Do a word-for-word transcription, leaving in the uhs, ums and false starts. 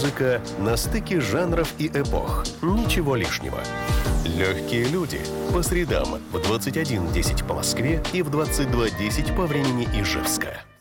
Музыка на стыке жанров и эпох. Ничего лишнего. «Легкие люди» по средам в двадцать один десять по Москве и в двадцать два десять по времени Ижевска.